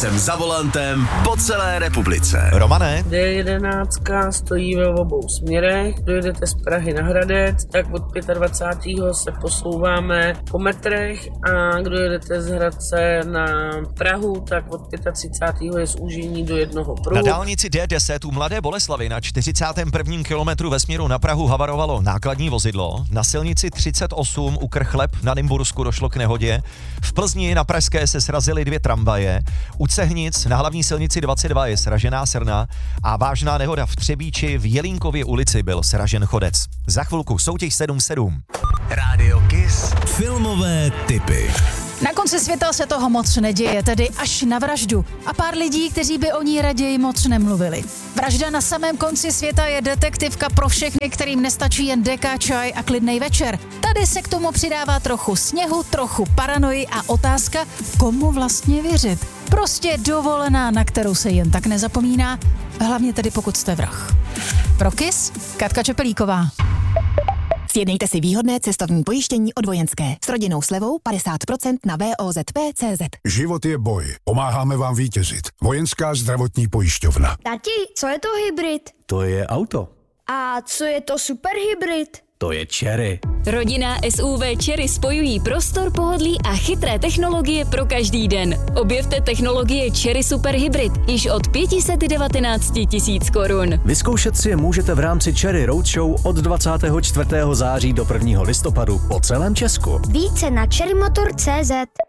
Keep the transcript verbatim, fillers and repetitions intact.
jsem za volantem po celé republice. Romane? D jedenáct stojí ve obou směrech. Dojedete z Prahy na Hradec, tak od dvacátého pátého se posouváme po metrech a kdo jedete z Hradce na Prahu, tak od třicátého pátého je zúžení do jednoho pruhu. Na dálnici D deset u Mladé Boleslavi na čtyřicátém prvním kilometru ve směru na Prahu havarovalo nákladní vozidlo. Na silnici třicet osm u Krchleb na Nymbursku došlo k nehodě. V Plzni na Pražské se srazily dvě tramvaje. U Cehnic na hlavní silnici dvacet dva je sražená srna a vážná nehoda v Třebíči v Jelínkově ulici byl sražen chodec. Za chvilku soutěž sedm sedm. Rádio Kiss. Filmové tipy. Na konci světa se toho moc neděje, tedy až na vraždu. A pár lidí, kteří by o ní raději moc nemluvili. Vražda na samém konci světa je detektivka pro všechny, kterým nestačí jen deka, čaj a klidnej večer. Tady se k tomu přidává trochu sněhu, trochu paranoji a otázka, komu vlastně věřit. Prostě dovolená, na kterou se jen tak nezapomíná, hlavně tedy pokud jste vrah. Pro Kiss, Katka Čepelíková. Sjednejte si výhodné cestovní pojištění od Vojenské s rodinnou slevou padesát procent na V O Z P tečka cé zet. Život je boj. Pomáháme vám vítězit. Vojenská zdravotní pojišťovna. Tati, co je to hybrid? To je auto. A co je to superhybrid? To je Chery. Rodinná S U V Chery spojují prostor, pohodlí a chytré technologie pro každý den. Objevte technologie Chery Super Hybrid již od pět set devatenáct tisíc korun. Vyzkoušet si je můžete v rámci Chery Roadshow od dvacátého čtvrtého září do prvního listopadu po celém Česku. Více na cherrymotor tečka cé zet.